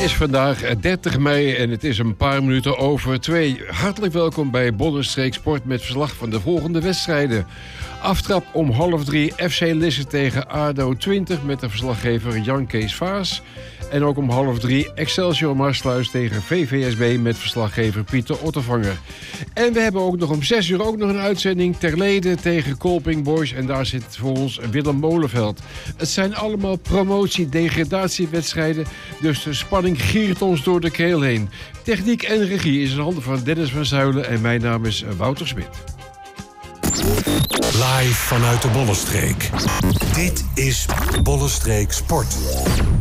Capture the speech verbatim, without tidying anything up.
is vandaag dertig mei en het is een paar minuten over twee. Hartelijk welkom bij Bollenstreek Sport met verslag van de volgende wedstrijden. Aftrap om half drie F C Lisse tegen A D O twintig met de verslaggever Jan Kees Vaas. En ook om half drie Excelsior Marsluis tegen V V S B met verslaggever Pieter Ottervanger. En we hebben ook nog om zes uur ook nog een uitzending Terlede tegen Kolping Boys. En daar zit voor ons Willem Molenveld. Het zijn allemaal promotie-degradatiewedstrijden, dus de spanning giert ons door de keel heen. Techniek en regie is in handen van Dennis van Zuilen en mijn naam is Wouter Smit. Live vanuit de Bollenstreek. Dit is Bollenstreek Sport.